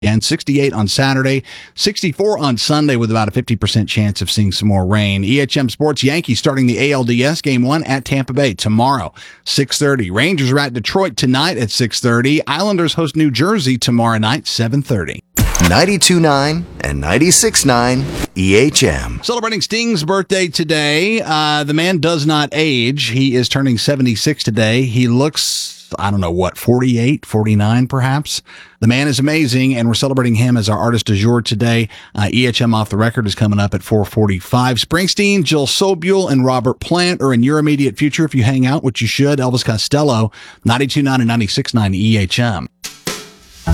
and 68 on Saturday, 64 on Sunday with about a 50% chance of seeing some more rain. EHM Sports, Yankees starting the ALDS Game 1 at Tampa Bay tomorrow, 6:30. Rangers are at Detroit tonight at 6:30. Islanders host New Jersey tomorrow night, 7:30. 92.9 and 96.9 EHM. Celebrating Sting's birthday today. The man does not age. He is turning 76 today. He looks, 48, 49 perhaps. The man is amazing, and we're celebrating him as our artist du jour today. EHM Off the Record is coming up at 4:45. Springsteen, Jill Sobule, and Robert Plant are in your immediate future if you hang out, which you should. Elvis Costello, 92.9 and 96.9 EHM.